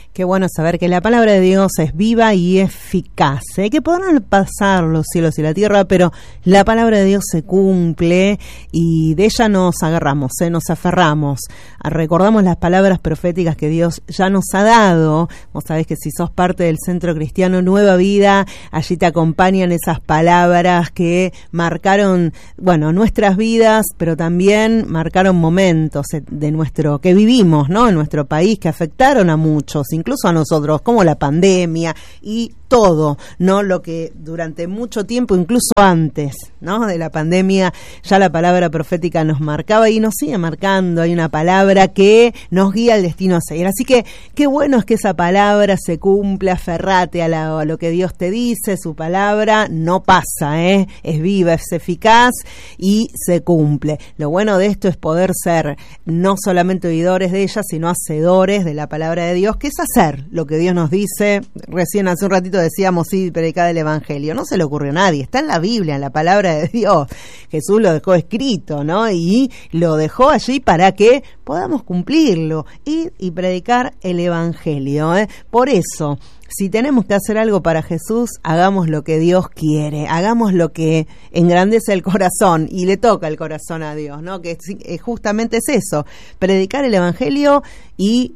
Qué bueno saber que la palabra de Dios es viva y eficaz. Que podrán pasar los cielos y la tierra, pero la palabra de Dios se cumple y de ella nos agarramos, nos aferramos. Recordamos las palabras proféticas que Dios ya nos ha dado. Vos sabés que si sos parte del Centro Cristiano Nueva Vida, allí te acompañan esas palabras que marcaron, nuestras vidas, pero también marcaron momentos de nuestro que vivimos, ¿no? En nuestro país, que afectaron a muchos, incluso a nosotros, como la pandemia y todo, ¿no? Lo que durante mucho tiempo, incluso antes, ¿no?, de la pandemia, ya la palabra profética nos marcaba y nos sigue marcando. Hay una palabra que nos guía al destino a seguir. Así que qué bueno es que esa palabra se cumpla. Aferrate a lo que Dios te dice. Su palabra no pasa, es viva, es eficaz y se cumple. Lo bueno de esto es poder ser no solamente oidores de ella, sino hacedores de la palabra de Dios, que es hacer lo que Dios nos dice. Recién hace un ratito decíamos, sí, predicad el Evangelio. No se le ocurrió a nadie, está en la Biblia, en la palabra de Dios. Jesús lo dejó escrito, ¿no? Y lo dejó allí para que podamos cumplirlo y predicar el Evangelio, ¿eh? Por eso, si tenemos que hacer algo para Jesús, hagamos lo que Dios quiere, hagamos lo que engrandece el corazón y le toca el corazón a Dios, ¿no? Que justamente es eso, predicar el Evangelio y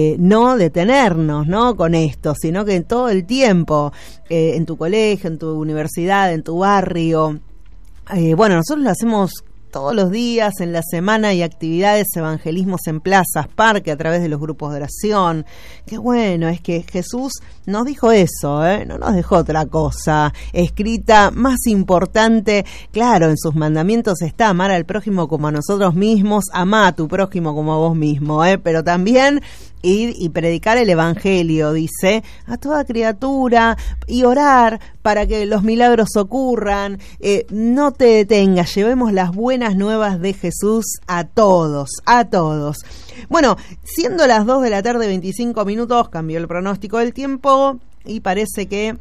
no detenernos, ¿no?, con esto, sino que todo el tiempo, en tu colegio, en tu universidad, en tu barrio. Nosotros lo hacemos todos los días, en la semana hay actividades, evangelismos en plazas, parque, a través de los grupos de oración. Qué bueno es que Jesús nos dijo eso, no nos dejó otra cosa escrita, más importante. Claro, en sus mandamientos está amar al prójimo como a nosotros mismos, amar a tu prójimo como a vos mismo, pero también ir y predicar el Evangelio, dice, a toda criatura, y orar para que los milagros ocurran. No te detengas, llevemos las buenas nuevas de Jesús a todos, a todos. Bueno, siendo las 2 de la tarde, 25 minutos, cambió el pronóstico del tiempo y parece que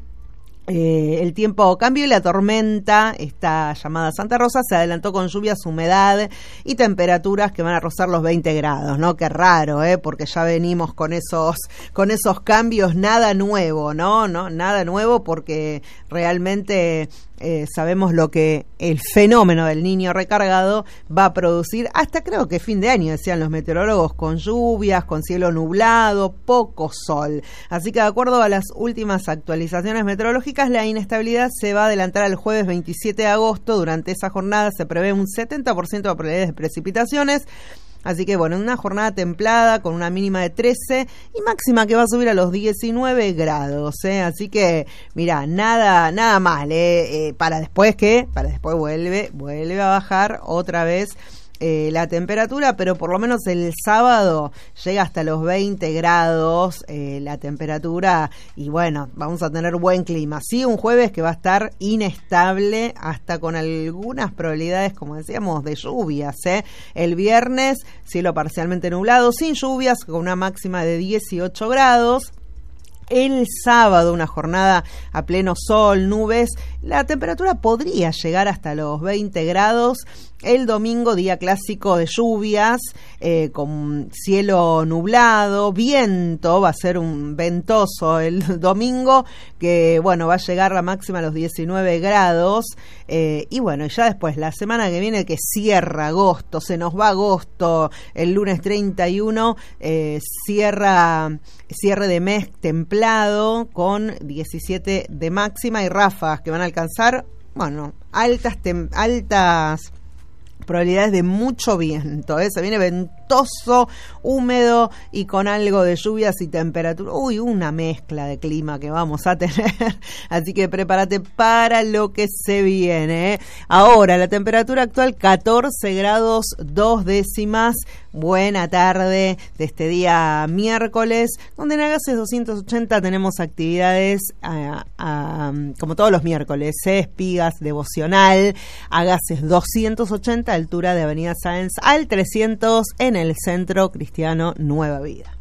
el tiempo cambió y la tormenta, esta llamada Santa Rosa, se adelantó con lluvias, humedad y temperaturas que van a rozar los 20 grados, ¿no? Qué raro, porque ya venimos con esos cambios, nada nuevo, ¿no? Nada nuevo, porque realmente sabemos lo que el fenómeno del Niño recargado va a producir hasta, creo que fin de año, decían los meteorólogos, con lluvias, con cielo nublado, poco sol. Así que de acuerdo a las últimas actualizaciones meteorológicas, la inestabilidad se va a adelantar al jueves 27 de agosto. Durante esa jornada se prevé un 70% de probabilidades de precipitaciones. Así que una jornada templada con una mínima de 13 y máxima que va a subir a los 19 grados, Así que, mirá, nada mal, para después vuelve a bajar otra vez la temperatura, pero por lo menos el sábado llega hasta los 20 grados la temperatura y vamos a tener buen clima. Sí, un jueves que va a estar inestable, hasta con algunas probabilidades, como decíamos, de lluvias, El viernes, cielo parcialmente nublado, sin lluvias, con una máxima de 18 grados. El sábado, una jornada a pleno sol, nubes, la temperatura podría llegar hasta los 20 grados. El domingo, día clásico de lluvias, con cielo nublado, viento, va a ser un ventoso el domingo, que va a llegar la máxima a los 19 grados. Y ya después, la semana que viene, que cierra agosto, se nos va agosto, el lunes 31, cierre de mes templado con 17 de máxima y ráfagas que van a alcanzar, altas probabilidades de mucho viento, se viene ventoso, húmedo y con algo de lluvias y temperatura. Una mezcla de clima que vamos a tener, así que prepárate para lo que se viene. Ahora, la temperatura actual 14 grados 2 décimas. Buena tarde de este día miércoles, donde en Agaces 280 tenemos actividades como todos los miércoles, espigas, devocional. Agaces 280, altura de Avenida Sáenz al 300, en el Centro Cristiano Nueva Vida.